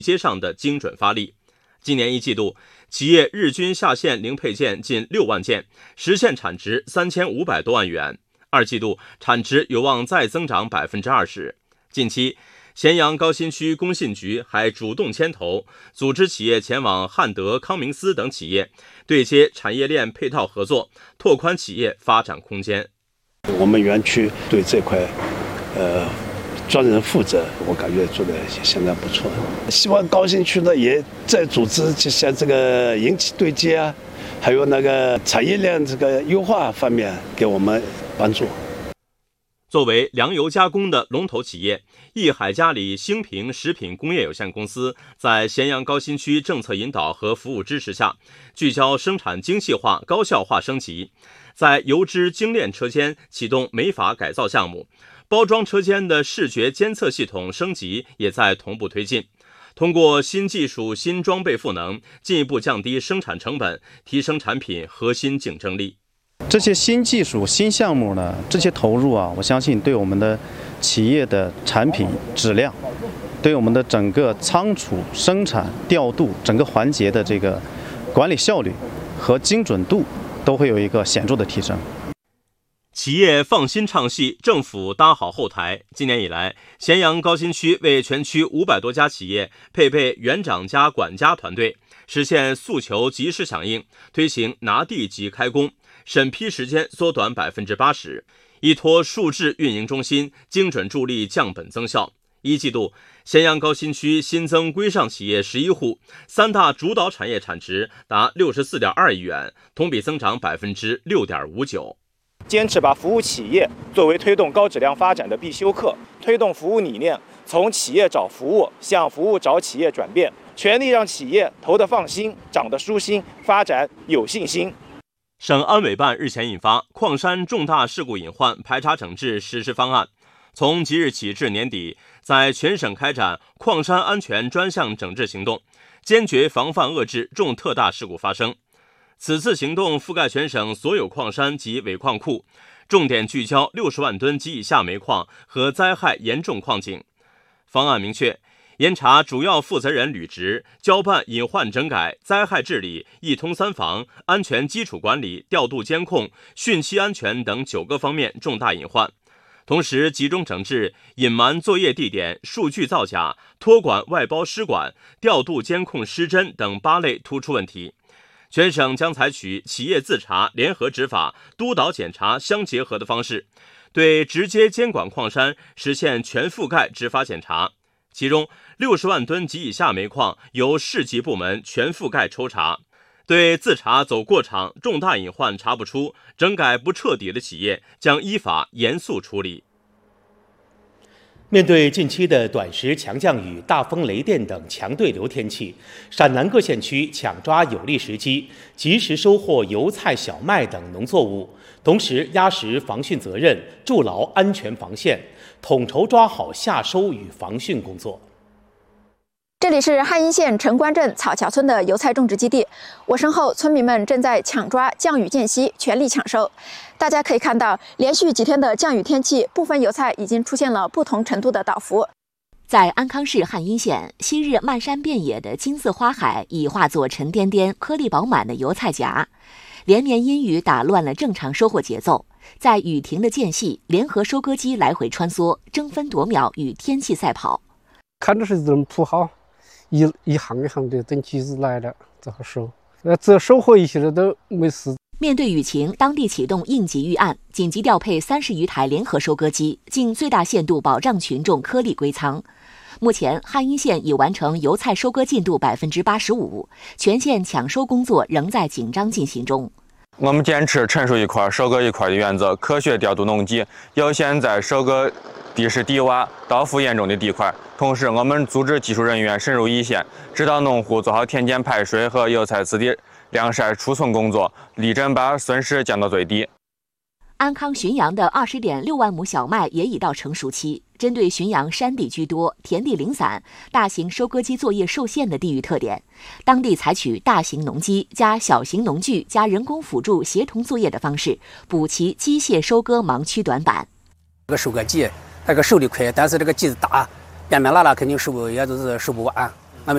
阶上的精准发力。今年一季度，企业日均下线零配件近6万件，实现产值3500多万元。二季度产值有望再增长20%。近期，咸阳高新区工信局还主动牵头，组织企业前往汉德、康明斯等企业，对接产业链配套合作，拓宽企业发展空间。 我们园区对这块，专人负责，我感觉做的相当不错。希望高新区呢也在组织像这个营企对接啊，还有那个产业链这个优化方面给我们帮助。 作为粮油加工的龙头企业，益海嘉里兴平食品工业有限公司在咸阳高新区政策引导和服务支持下，聚焦生产精细化、高效化升级，在油脂精炼车间启动美法改造项目，包装车间的视觉监测系统升级也在同步推进。通过新技术、新装备赋能，进一步降低生产成本，提升产品核心竞争力。 这些新技术、新项目呢，这些投入啊，我相信对我们的企业的产品质量，对我们的整个仓储、生产、调度整个环节的这个管理效率和精准度都会有一个显著的提升。 企业放心唱戏，政府搭好后台。今年以来，咸阳高新区为全区500多家企业配备园长加管家团队，实现诉求及时响应，推行拿地即开工，审批时间缩短80%，依托数字运营中心，精准助力降本增效。一季度，咸阳高新区新增规上企业11户，三大主导产业产值达64.2亿元，同比增长6.59%。 坚持把服务企业作为推动高质量发展的必修课，推动服务理念从企业找服务向服务找企业转变，全力让企业投得放心、长得舒心、发展有信心。 省安委办日前印发《矿山重大事故隐患排查整治实施方案》，从即日起至年底，在全省开展矿山安全专项整治行动，坚决防范遏制重特大事故发生。此次行动覆盖全省所有矿山及尾矿库，重点聚焦60万吨及以下煤矿和灾害严重矿井。方案明确，严查主要负责人履职，交办隐患整改、灾害治理、一通三防、安全基础管理、调度监控、汛期安全等9个方面重大隐患。同时集中整治隐瞒作业地点、数据造假、托管外包失管、调度监控失真等8类突出问题。全省将采取企业自查、联合执法、督导检查相结合的方式，对直接监管矿山实现全覆盖执法检查。其中60万吨及以下煤矿由市级部门全覆盖抽查，对自查走过场、重大隐患查不出、整改不彻底的企业将依法严肃处理。 面对近期的短时强降雨、大风雷电等强对流天气，陕南各县区抢抓有利时机，及时收获油菜、小麦等农作物，同时压实防汛责任，筑牢安全防线，统筹抓好夏收与防汛工作。 这里是汉阴县城关镇草桥村的油菜种植基地，我身后村民们正在抢抓降雨间隙，全力抢收。大家可以看到，连续几天的降雨天气，部分油菜已经出现了不同程度的倒伏。 在安康市汉阴县，昔日漫山遍野的金色花海已化作沉甸甸、颗粒饱满的油菜荚。连绵阴雨打乱了正常收获节奏，在雨停的间隙，联合收割机来回穿梭，争分夺秒与天气赛跑。 看着是人铺好，一行一行的等季节来了再收。这收获一些的都没事。 面对雨情，当地启动应急预案，紧急调配30余台联合收割机，尽最大限度保障群众颗粒归仓。目前，汉阴县已完成油菜收割进度85%，全县抢收工作仍在紧张进行中。 我们坚持成熟一块收割一块的原则，科学调度农机，优先在收割地势低洼、倒伏严重的地块。同时，我们组织技术人员深入一线，指导农户做好田间排水和油菜籽的晾晒储存工作，力争把损失降到最低。 安康浔阳的20.6万亩小麦也已到成熟期。针对浔阳山地居多、田地零散、大型收割机作业受限的地域特点，当地采取大型农机加小型农具加人工辅助协同作业的方式，补齐机械收割盲区短板。 这个收割机那个收的快，但是这个机子大，边边拉拉肯定收也就是收不完。